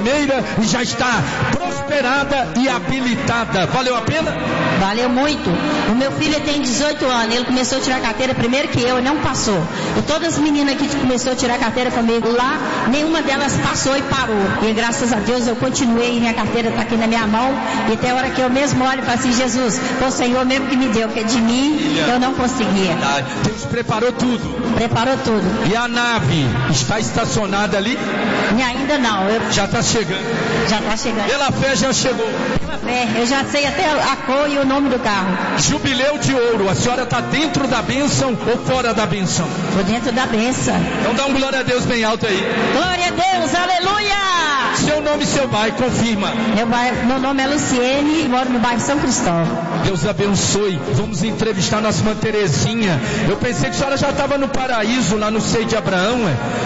primeira e já está prosperada e habilitada. Valeu a pena? Valeu muito. O meu filho tem 18 anos, ele começou a tirar carteira primeiro que eu e não passou. E todas as meninas que começou a tirar carteira comigo lá, nenhuma delas passou e parou. E graças a Deus eu continuei, minha carteira está aqui na minha mão. E até a hora que eu mesmo olho e falo assim, Jesus, foi o Senhor mesmo que me deu, porque de mim eu não conseguia. Deus preparou tudo. Preparou tudo. E a nave está estacionada ali? E ainda não. Já está chegando. Já está chegando. Pela fé já chegou. Pela fé, eu já sei até a cor e o nome do carro. Jubileu de ouro, a senhora está dentro da bênção ou fora da bênção? Estou dentro da bênção. Então dá um glória a Deus bem alto aí. Glória a Deus, aleluia! Seu nome e seu bairro, confirma. Meu nome é Luciene e moro no bairro São Cristóvão. Deus abençoe. Vamos entrevistar nossa irmã Terezinha. Eu pensei que a senhora já estava no paraíso, lá no seio de Abraão.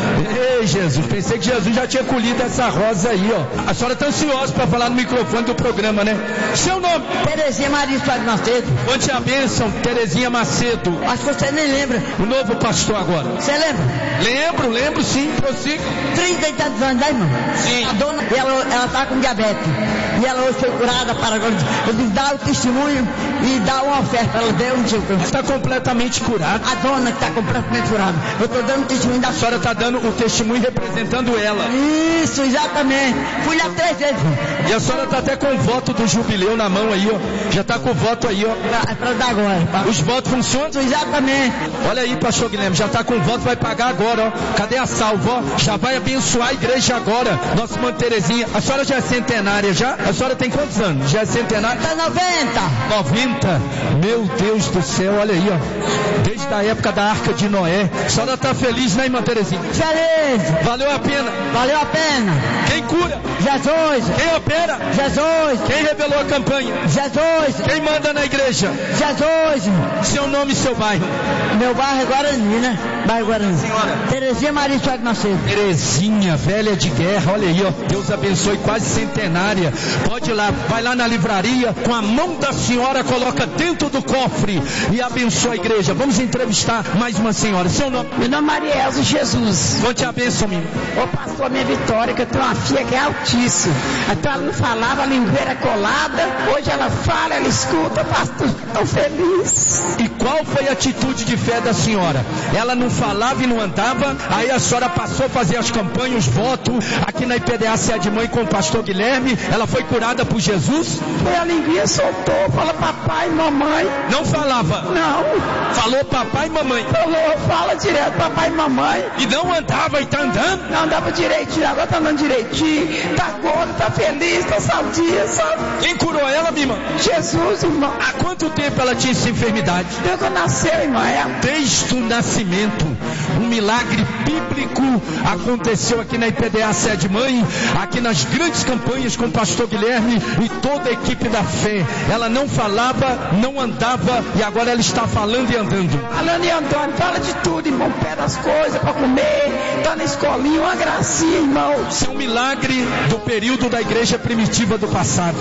Ei, Jesus, pensei que Jesus já tinha colhido essa rosa aí, ó. A senhora está ansiosa para falar no microfone do programa, né? Seu nome? Terezinha Maria Macedo. Conte a bênção, Terezinha Macedo. Acho que você nem lembra. O novo pastor agora. Você lembra? Lembro sim, prossiga. 30 e tantos anos, né, irmão? Sim. A dona, ela tá com diabetes. E ela hoje foi curada para agora. Eu disse, dá o testemunho e dá uma oferta. Ela deu um tipo. Está completamente curada. A dona que está completamente curada. Eu estou dando o testemunho da... A senhora está dando o testemunho representando ela. Isso, exatamente. Fui lá 3 vezes. E a senhora está até com o voto do jubileu na mão aí, ó. Já está com o voto aí, ó. É para dar agora. Os votos funcionam? Exatamente. Olha aí, pastor Guilherme, já está com o voto, vai pagar agora, ó. Cadê a salva, ó? Já vai abençoar a igreja agora. Nossa irmã Terezinha. A senhora já é centenária já? A senhora tem quantos anos? Já é centenária? Está 90. 90? Meu Deus do céu, olha aí, ó. Desde a época da Arca de Noé. A senhora está feliz, né, irmã Terezinha? Feliz. Valeu a pena? Valeu a pena. Quem cura? Jesus. Quem opera? Jesus. Quem revelou a campanha? Jesus. Quem manda na igreja? Jesus. Seu nome e seu bairro? Meu bairro é Guarani, né? Bairro Guarani. Senhora? Terezinha Maria Macedo. Terezinha, velha de guerra, olha aí, ó. Deus abençoe, quase centenária. Pode ir lá, vai lá na livraria, com a mão da senhora, coloca dentro do cofre e abençoa a igreja. Vamos entrevistar mais uma senhora. Seu nome? Meu nome é Maria Elza Jesus. Conte a bênção, menina. Ô pastor, minha Vitória, que eu tenho uma filha que é altíssima. Então ela não falava, a língua era colada. Hoje ela fala, ela escuta, pastor, tão feliz. E qual foi a atitude de fé da senhora? Ela não falava e não andava, aí a senhora passou a fazer as campanhas, os votos, aqui na IPDA Sé de Mãe com o pastor Guilherme. Ela foi curada por Jesus? Foi a linguinha, soltou, fala papai, mamãe. Não falava? Não. Falou papai e mamãe? Falou, fala direto, papai e mamãe. E não andava e tá andando? Não andava direitinho, agora tá andando direitinho. Tá gordo, tá feliz, tá saudia, sabe? Quem curou ela, minha irmã? Jesus, irmão. Há quanto tempo ela tinha essa enfermidade? Desde que nasceu, irmã. Desde o nascimento. Um milagre bíblico aconteceu aqui na IPDA Sé de Mãe, aqui nas grandes campanhas com o pastor Guilherme e toda a equipe da fé. Ela não falava, não andava e agora ela está falando e andando. Falando e andando, fala de tudo, irmão. Pede as coisas para comer, tá na escolinha, uma gracinha, irmão. Isso é um milagre do período da igreja primitiva do passado.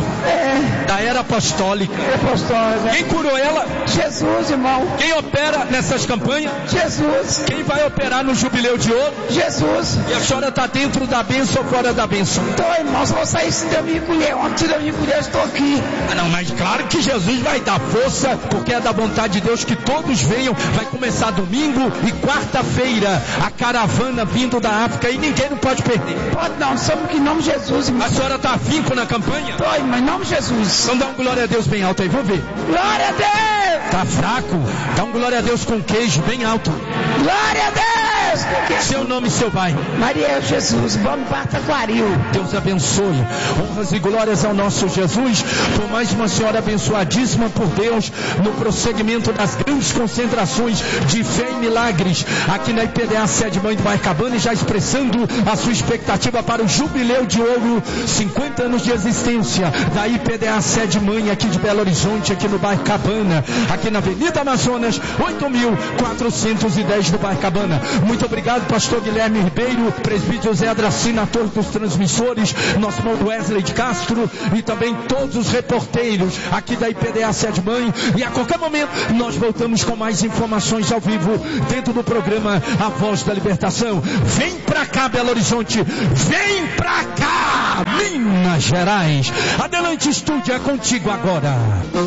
Da era apostólica. Quem curou ela? Jesus, irmão. Quem opera nessas campanhas? Jesus. Quem vai operar no Jubileu de Ouro? Jesus. E a senhora está dentro da bênção ou fora da bênção? Tô, irmão, se eu sair se Deus me colher, ontem se Deus me colher, eu estou aqui. Não, mas claro que Jesus vai dar força, porque é da vontade de Deus que todos venham. Vai começar domingo e quarta-feira a caravana vindo da África e ninguém não pode perder. Pode não, somos que em nome de Jesus, irmão. A senhora está afinco na campanha? Tô, irmão, em nome de Jesus. Então dá um glória a Deus bem alto aí, vamos ver. Glória a Deus! Tá fraco? Dá um glória a Deus com queijo bem alto. Glória a Deus! Seu nome e seu bairro? Maria Jesus, bom Taquaril. Deus abençoe. Honras e glórias ao nosso Jesus. Por mais uma senhora abençoadíssima por Deus no prosseguimento das grandes concentrações de fé e milagres aqui na IPDA Sé de Mãe do bairro Cabana, e já expressando a sua expectativa para o Jubileu de Ouro, 50 anos de existência da IPDA Sé de Mãe aqui de Belo Horizonte, aqui no bairro Cabana, aqui na Avenida Amazonas, 8.410 do bairro Cabana. Muito obrigado, pastor Guilherme Ribeiro, presbítero José Adracina, ator dos transmissores, nosso irmão Wesley de Castro e também todos os reporteiros aqui da IPDA Sé de Mãe. E a qualquer momento nós voltamos com mais informações ao vivo dentro do programa A Voz da Libertação. Vem pra cá, Belo Horizonte, vem pra cá! Minas Gerais. Adelante, estúdio, é contigo agora.